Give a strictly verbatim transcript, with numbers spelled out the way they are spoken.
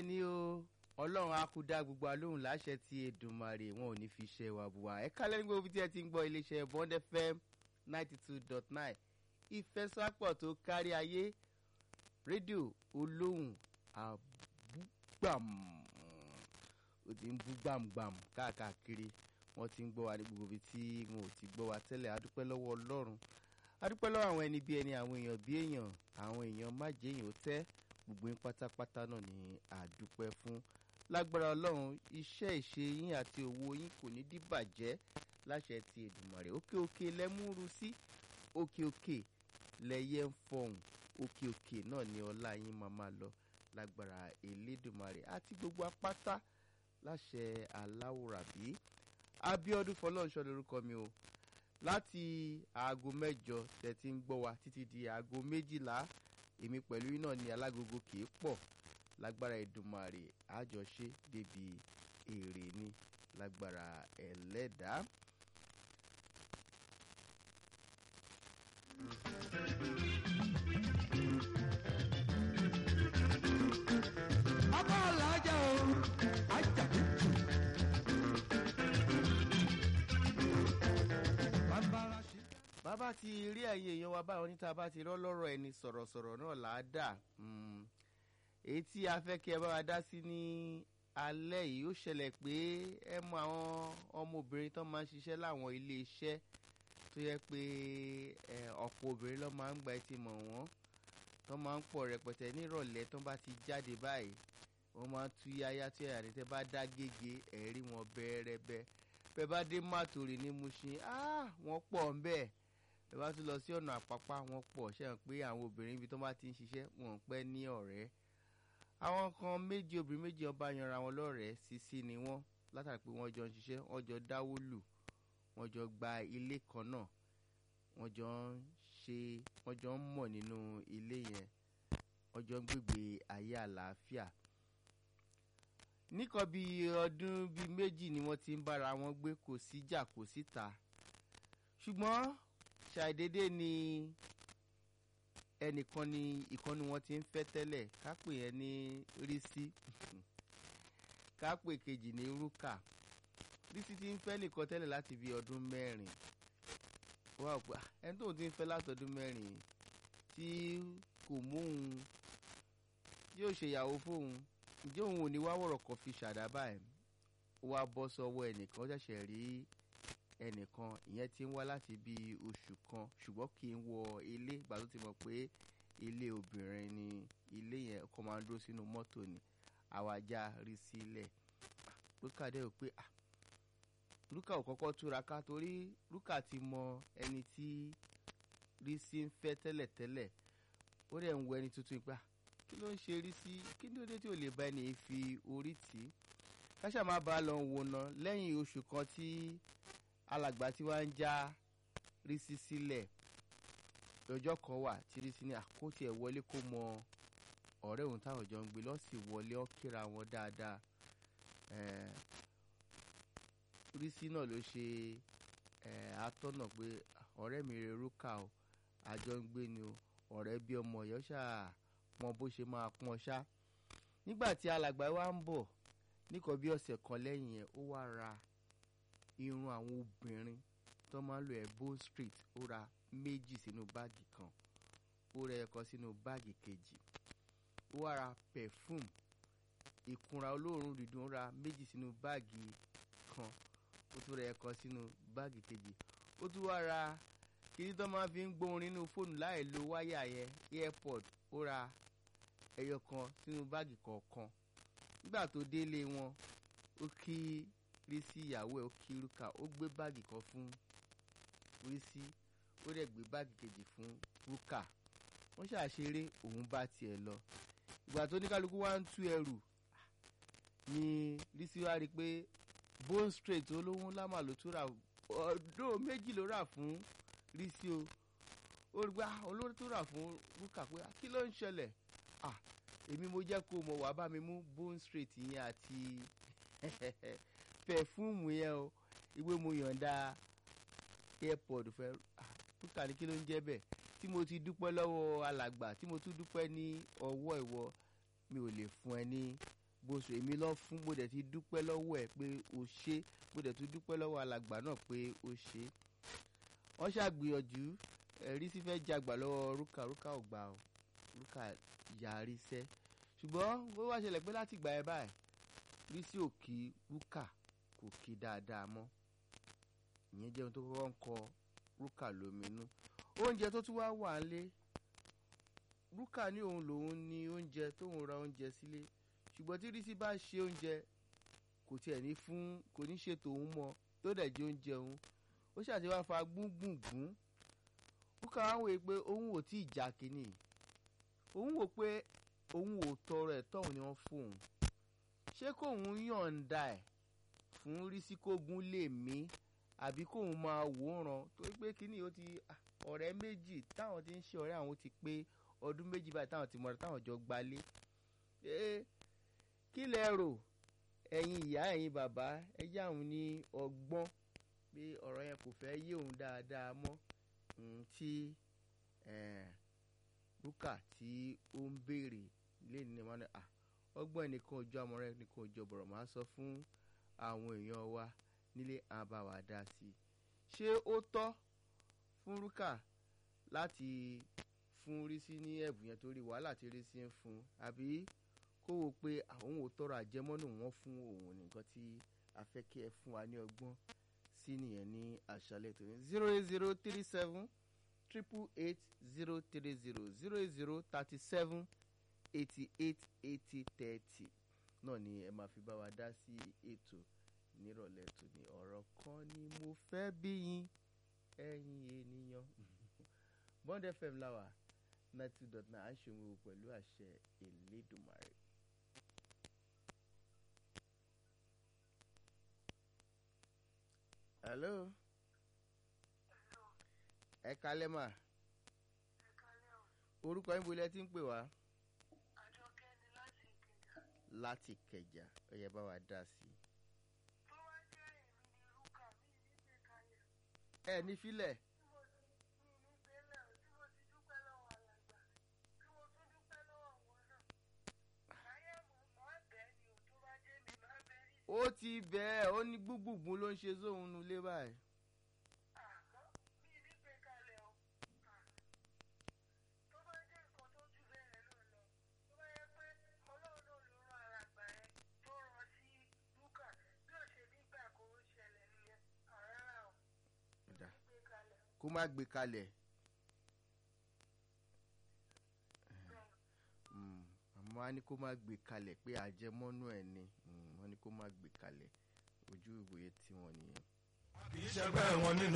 bẹ́ẹ̀ ni o ọlọ́run á kú dá gbogbo alóhùn láṣẹ ti Èdùmàrè wọn ò ní fi ṣe wà bùwà ẹ kálẹ̀ ní gbogbo tí ẹ ti ń gbọ́ iléeṣẹ́ Bond F M ninety two dot nine ìfẹsọ̀pọ̀ tó kárí ayé rédíò olóhùn àbúgbàm ó ti ń bú gbàmgbàm káàkiri wọ́n ti ń gbọ́ wa ní gbogbo ibi tí wọn ò ti gbọ́ wa tẹ́lẹ̀ adúpẹ́ lọ́wọ́ ọlọ́run adúpẹ́ lọ́wọ́ àwọn ẹni bí ẹni àwọn èèyàn bí èèyàn àwọn èèyàn má jẹ́ èèyàn ó tẹ́ gbogbo yín pátápátá náà ní àdúpẹ́ fún lágbára ọlọ́run iṣẹ́ ìṣe yín àti òwò yín kò ní dìbàjẹ́ láṣẹ ti Èdùmàrè òkè òkè lẹ́múru sí òkè òkè lẹ́yẹ ń fọhùn òkè òkè náà ni ọlá yín máa máa lọ lágbára Elédùmarè àti gbogbo apáta láṣẹ aláwòrábí Abíọ́dún Fọlọ́runṣọ́ lórúkọ mi o láti aago mẹ́jọ tẹ́ ti ń gbọ́ wa títí di aago méjìlá èmi pẹ̀lú yín náà ni alágogo kì í pọ̀ lágbára Èdùmàrè àjọṣe débi èrè ni lágbára ẹlẹ́dàá. ọkọ làjà o ajá tuntun. bàbá ti rí ẹ̀yin èèyàn wa báwọn níta bá ti rọ́ lọ́rọ̀ ẹni sọ̀rọ̀sọ̀rọ̀ náà là á dà èyí tí a fẹ́ kí ẹ bá wa dá sí ní alẹ́ yìí ó ṣẹlẹ̀ pé ẹ mọ àwọn ọmọbìnrin tó máa ń ṣiṣẹ́ láwọn ilé iṣẹ́ tó yẹ pé ọ̀pọ̀ obìnrin ló máa ń gba ẹtì mọ̀ wọ́n tó máa ń pọ̀ rẹpẹtẹ nírọ̀lẹ́ tó bá ti jáde báyìí wọ́n máa ń tú yáyá tó yàrá tẹ́ bá dá gègé ẹ̀rí wọn bẹ́ẹ̀rẹ́bẹ́ bẹ́ẹ̀ bá dé Màtòrí ní Mùṣín wọ́n pọ̀ ń bẹ́ẹ̀ ẹ bá tún lọ sí ọ̀nà Àpápá wọn pọ̀ ṣe hàn pé àwọn obìnrin ibi tó bá ti ń ṣiṣẹ́ wọn pẹ́ ní ọ̀rẹ́ àwọn kan méjì obìnrin méjì ọba yanra wọn lọ́rẹ̀ẹ́ sísí ni wọ́n látàrí pé wọ́n jọ ń ṣiṣẹ́ wọ́n jọ dáwó lù wọ́n jọ gba ilé kan náà wọ́n jọ ń ṣe wọ́n jọ ń mọ̀ nínú ilé yẹn wọ́n jọ ń gbègbè ayé àlàáfíà níkan bíi ọdún bíi méjì ni wọ́n ti ń bára wọn gbé kò síjà kò síta ṣùgbọ́n ṣàìdédé ni ẹnìkan ni ìkànnì wọn ti ń fẹ́ tẹ́lẹ̀ kápè yẹn ní Rísí kápè kejì ní Rúkà Rísí ti ń fẹ́ nìkan tẹ́lẹ̀ láti bí ọdún mẹ́rin wá òpá ẹni tóun ti ń fẹ́ látọdún mẹ́rin tí kò mú òun yóò ṣèyàwó fóun ǹjẹ́ òun ò ní wá wọ̀rọ̀ kan fi ṣàdá báyìí ó wá bọ́ sọ́wọ́ ẹnìkan ó ṣẹ̀ṣẹ̀ rí ẹnìkan ìyẹn ti ń wá láti bí oṣù kan ṣùgbọ́n kì í wọ ilé ìgbà tó ti mọ̀ pé ilé obìnrin ni ilé yẹn kọ́ máa ń dúró sínú mọ́tò ni àwàjá rí sílẹ̀ Rúkà dẹ́ ò pé à Rúkà ò kọ́kọ́ túraká torí Rúkà ti mọ ẹni tí Rísí ń fẹ́ tẹ́lẹ̀tẹ́lẹ̀ ó dẹ̀ ń wọ ẹni tuntun pé kí ló ń ṣe Rísí kí ló dé tí ò lè bá ẹni fi orí tì í káṣá má bàa lọ wò ná lẹ́yìn oṣù kan tí alàgbà tí wàá ń já Rísí sílẹ̀ ọjọ́ kan wà tí Rísí ní àkótí ẹ̀ wọlé kó mọ ọ̀rẹ́ òun táwọn jọ ń gbé lọ́sì wọlé ọ́ kíra wọn dáadáa Rísí náà ló ṣe atọ́nà pé ọ̀rẹ́ mi rè Rúkà o àjọ ń gbé ni o ọ̀rẹ́ bí ọmọ ọ̀yọ́ ṣáà mọ bó ṣe máa pọ́n ṣá nígbà tí alàgbà wa ń bọ̀ níkan bí ọ̀sẹ̀ kan lẹ́yìn ẹ̀ ó wá ra irun àwọn obìnrin tó máa ń lo ẹ̀ Bond Street ó ra méjì sínú báàgì kan ó ra ẹ̀kan sínú báàgì kejì ó wá ra perfume ìkunra olóòórùn dídùn ó ra méjì sínú báàgì kan ó tún ra ẹ̀kan sínú báàgì kejì ó tún wá ra kíní tó máa fi ń gbóhùn nínú fóònù láì lo wáyà yẹn airpod ó ra ẹyọ kan sínú báàgì kọ̀ọ̀kan nígbà tó délé wọn ó kí Rísí ìyàwó ẹ̀ ó kí Rúkà ó gbé báàgì kan fún Rísí ó dẹ̀ gbé báàgì kejì fún Rúkà wọ́n ṣàṣeré òun bá tiẹ̀ lọ ìgbà tó ní kálukú wá ń tú ẹrù ni Rísí wá rí i pé Bond Street olówó ńlá mà ló tún rà ọdún méjì ló rà fún Rísí o ó rí gbá olórí tó rà fún Rúkà pé kí ló ń ṣẹlẹ̀ ah èmi mo jẹ́ kó mọ̀ wá bá mi mú Bond Street yẹn àti pẹ̀fúùmù yẹn o ìwé mo yọ̀ǹda airpod fẹ́ Rúkà ní kí ló ń jẹ́ bẹ́ẹ̀ tí mo ti dúpẹ́ lọ́wọ́ alàgbà tí mo tún dúpẹ́ ní ọwọ́ ìwọ mi ò lè fún ẹ ní bó so èmi lọ fún mo dẹ̀ ti dúpẹ́ lọ́wọ́ ẹ̀ pé o ṣe mo dẹ̀ tún dúpẹ́ lọ́wọ́ alàgbà náà pé o ṣe. wọ́n ṣàgbìyànjú ẹ̀rí sí fẹ́ jagbà lọ́wọ́ rúkà rúkà ò gbà ọ́ rúkà yarí sẹ́ ṣùgbọ́n bó wá ṣẹlẹ̀ pé láti gbà ẹ báyìí rí sí òkì rúkà kò kí dáadáa mọ́ ìyẹn jẹ́ ohun tó kọ́kọ́ ń kọ rúkà lóminú. oúnjẹ tó tún wá wà ń lé rúkà ní òun lòun ní oúnjẹ tóun ra oúnjẹ sílé ṣùgbọ́n tí rísí bá ṣe oúnjẹ kò tiẹ̀ ní fún kò ní ṣètò òun mọ́ tó dẹ̀ jẹ oúnjẹ òun ó ṣàti wá fa gbúngbùngbùn rúkà wá wòye pé òun ò tí ì já kínní òun wò pé òun ò tọrọ ẹ̀ tọ́hún ni wọ́n fún òun ṣé kóun yọ̀ǹda ẹ̀ fún rísí kógun lè mí àbí kóun máa wòran torí pé kínní ó ti ọ̀rẹ́ méjì táwọn ti ń ṣe ọ̀rẹ́ àwọn ti pé ọdún méjì báyìí táwọn ti mọ̀ra táwọn jọ gbalé kí lẹ rò ẹ̀yin ìyá ẹ̀yin bàbá ẹ yá òun ní ọgbọ́n pé ọ̀rọ̀ yẹn kò fẹ́ yé òun dáadáa mọ́ tí rúkà tí ó ń béèrè lẹ́nu ní wọn ọgbọ́n ẹnìkan ojú amọ̀rẹ́ ẹnìkan ojú ọ̀bọ̀rọ̀ máa sọ fún àwọn èèyàn wa nílé àbáwá dá sí i ṣé ó tọ́ fún rúkà láti fún rísí ní ẹ̀bùn yẹn torí wàhálà tí rísí ń fún àbí kó wò pé àwọn ò tọrọ àjẹmọ́nù wọn fún òun nìkan tí a fẹ́ kí ẹ fún wa ní ọgbọ́n sí nìyẹn ní àṣálẹ́ tó ní zero eight zero three seven triple eight zero three zero zero eight zero thirty seven eighty eight eighty thirty náà ni ẹ máa fi bá wa dá sí ètò nírọ̀lẹ́ tó ní ọ̀rọ̀ kan ni mo fẹ́ bí yín ẹ̀yin ènìyàn Bond F M láwà ninety two dot nine àṣewò pẹ̀lú àṣẹ Elédùmarè. hello ẹ kálẹ́ mà orúkọ yín bolẹ̀ tí ń pè wá. Àjọkẹ́ ni láti Ìkẹjà. láti Ìkẹjà ó yẹ bá wa dá sí i. tó wá jẹ́ èmi ni rúkà mi ní gbé kalẹ̀. ẹ ní filẹ̀. tí mo ti mi ní gbélẹ̀ tí mo ti dúpẹ́ lọ́wọ́ alàgbà tí mo tún dúpẹ́ lọ́wọ́ wọn náà. àyà mo máa bẹ́ẹ̀ ni ò tó bá jẹ́ mi máa bẹ́ẹ̀ rí. ó ti bẹ́ẹ̀ ó ní gbúgbùgbùn ló ń ṣe sóhun nulẹ̀ báyìí. àmọ́ mi ní gbé kalẹ̀ o. tó bá jẹ́ nǹkan tó jù bẹ́ẹ̀ náà lọ tó bá yẹ pé ọlọ́run náà ló rán alàgbà yẹn tó rán sí rúkà bí ó ṣe nígbà kó ó ṣẹlẹ̀ nìyẹn àrárá o. Dà. gbé kalẹ̀. kó má gbé kalẹ̀. Mm, àmọ́ wọ́n á ní kó má gbé kalẹ̀ pé àjẹmọ́nú ẹ̀ ni Mm, wọ́n ní kó má gbé kalẹ̀ ojú ìwòye tí wọ́n nìyẹn. kì í ṣẹgbẹ́ wọn nínú.